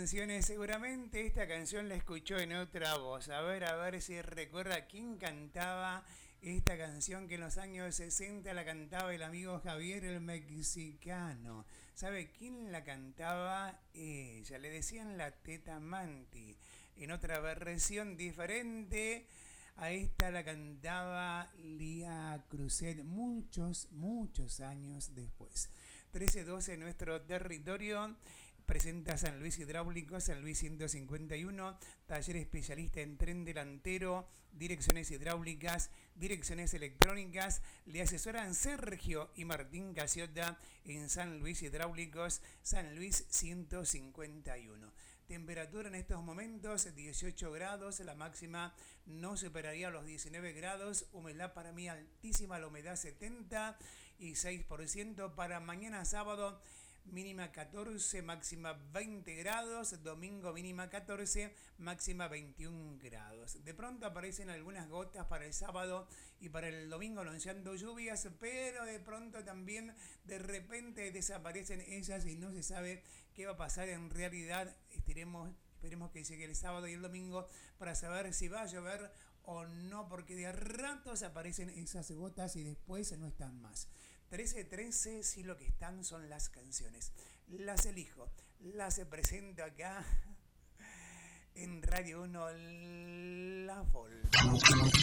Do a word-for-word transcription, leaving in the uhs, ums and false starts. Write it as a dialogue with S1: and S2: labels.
S1: canciones. Seguramente esta canción la escuchó en otra voz. A ver, a ver si recuerda quién cantaba esta canción que en los años sesenta la cantaba el amigo Javier el mexicano. ¿Sabe quién la cantaba? Ella. Le decían la Teta Manti. En otra versión diferente. A esta la cantaba Lía Cruzet muchos, muchos años después. trece doce en nuestro territorio. Presenta San Luis Hidráulico, San Luis ciento cincuenta y uno, taller especialista en tren delantero, direcciones hidráulicas, direcciones electrónicas. Le asesoran Sergio y Martín Casiota en San Luis Hidráulicos, San Luis ciento cincuenta y uno. Temperatura en estos momentos dieciocho grados, la máxima no superaría los diecinueve grados, humedad para mí altísima, la humedad setenta y seis por ciento. Para mañana sábado mínima catorce, máxima veinte grados, domingo mínima catorce, máxima veintiún grados. De pronto aparecen algunas gotas para el sábado y para el domingo anunciando lluvias, pero de pronto también de repente desaparecen ellas y no se sabe qué va a pasar en realidad. Estiremos, esperemos que llegue el sábado y el domingo para saber si va a llover o no, porque de ratos aparecen esas gotas y después no están más. trece trece, si lo que están son las canciones. Las elijo, las presento acá en Radio uno, La Vol.